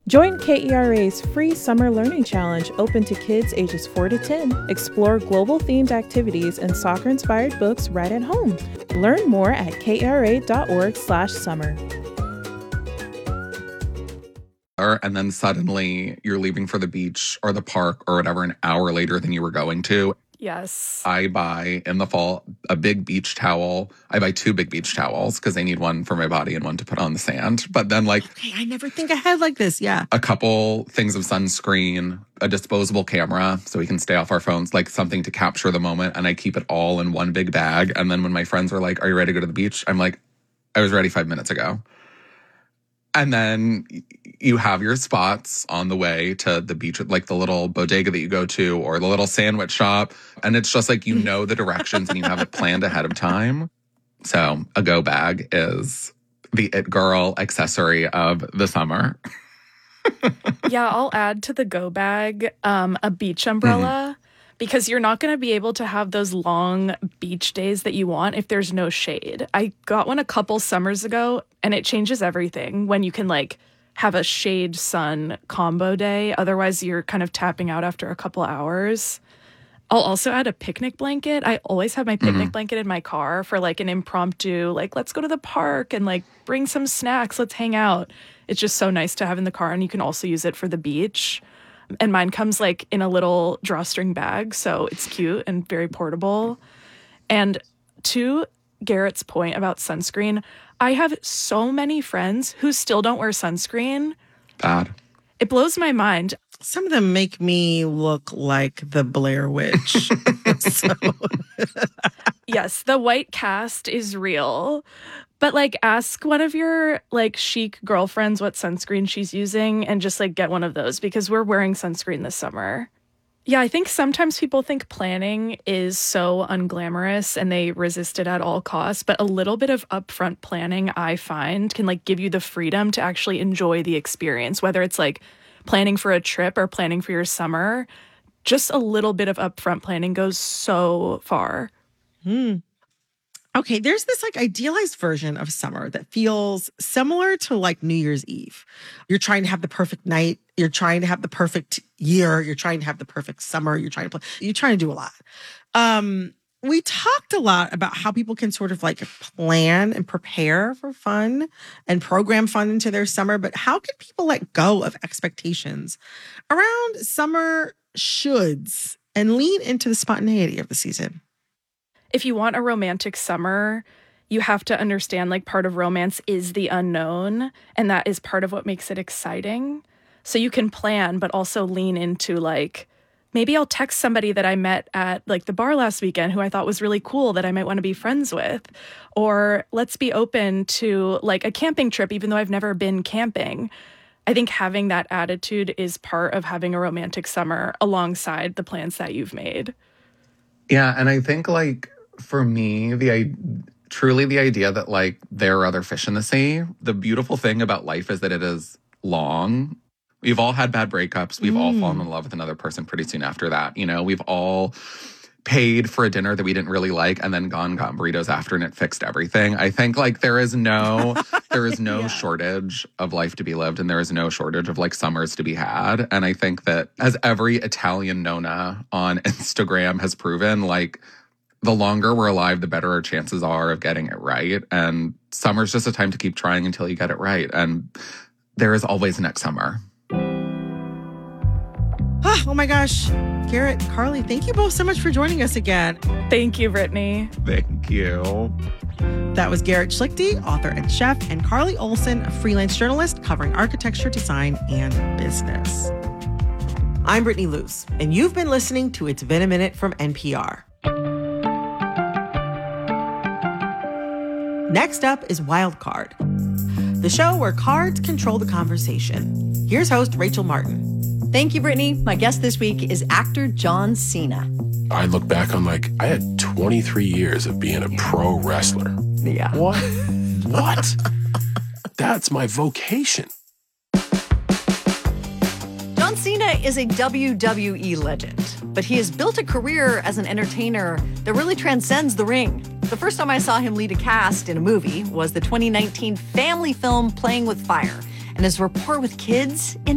Join KERA's free Summer Learning Challenge open to kids ages 4 to 10. Explore global-themed activities and soccer-inspired books right at home. Learn more at kera.org/summer. And then suddenly you're leaving for the beach or the park or whatever an hour later than you were going to. Yes. I buy in the fall a big beach towel. I buy 2 big beach towels because I need one for my body and one to put on the sand. But then Okay, I never think ahead like this. Yeah. A couple things of sunscreen, a disposable camera so we can stay off our phones, like something to capture the moment. And I keep it all in one big bag. And then when my friends are like, "Are you ready to go to the beach?" I'm like, "I was ready 5 minutes ago." And then you have your spots on the way to the beach, like the little bodega that you go to or the little sandwich shop. And it's just like, you know the directions and you have it planned ahead of time. So a go bag is the it girl accessory of the summer. Yeah, I'll add to the go bag a beach umbrella. Because you're not going to be able to have those long beach days that you want if there's no shade. I got one a couple summers ago, and it changes everything when you can, have a shade-sun combo day. Otherwise, you're kind of tapping out after a couple hours. I'll also add a picnic blanket. I always have my picnic blanket in my car for, an impromptu, let's go to the park and, bring some snacks. Let's hang out. It's just so nice to have in the car, and you can also use it for the beach. And mine comes in a little drawstring bag, so it's cute and very portable. And to Garrett's point about sunscreen, I have so many friends who still don't wear sunscreen. Bad. It blows my mind. Some of them make me look like the Blair Witch. Yes, the white cast is real. But ask one of your chic girlfriends what sunscreen she's using and just get one of those because we're wearing sunscreen this summer. Yeah, I think sometimes people think planning is so unglamorous and they resist it at all costs. But a little bit of upfront planning, I find, can give you the freedom to actually enjoy the experience, whether it's planning for a trip or planning for your summer. Just a little bit of upfront planning goes so far. Okay, there's this idealized version of summer that feels similar to New Year's Eve. You're trying to have the perfect night. You're trying to have the perfect year. You're trying to have the perfect summer. You're trying to do a lot. We talked a lot about how people can sort of plan and prepare for fun and program fun into their summer. But how can people let go of expectations around summer shoulds and lean into the spontaneity of the season? If you want a romantic summer, you have to understand part of romance is the unknown, and that is part of what makes it exciting. So you can plan, but also lean into maybe I'll text somebody that I met at the bar last weekend who I thought was really cool that I might want to be friends with. Or let's be open to a camping trip, even though I've never been camping. I think having that attitude is part of having a romantic summer alongside the plans that you've made. Yeah, and I think for me, truly the idea that there are other fish in the sea. The beautiful thing about life is that it is long. We've all had bad breakups. We've all fallen in love with another person pretty soon after that. We've all paid for a dinner that we didn't really like and then got burritos after and it fixed everything. I think there is no Yeah. shortage of life to be lived and there is no shortage of summers to be had. And I think that as every Italian Nona on Instagram has proven, the longer we're alive, the better our chances are of getting it right. And summer's just a time to keep trying until you get it right. And there is always next summer. Oh my gosh. Garrett, Carly, thank you both so much for joining us again. Thank you, Brittany. Thank you. That was Garrett Schlichty, author and chef, and Carly Olson, a freelance journalist covering architecture, design, and business. I'm Brittany Luce, and you've been listening to It's Been a Minute from NPR. Next up is Wild Card, the show where cards control the conversation. Here's host Rachel Martin. Thank you, Brittany. My guest this week is actor John Cena. I look back, I'm I had 23 years of being a pro wrestler. Yeah. What? That's my vocation. John Cena is a WWE legend, but he has built a career as an entertainer that really transcends the ring. The first time I saw him lead a cast in a movie was the 2019 family film Playing with Fire, and his rapport with kids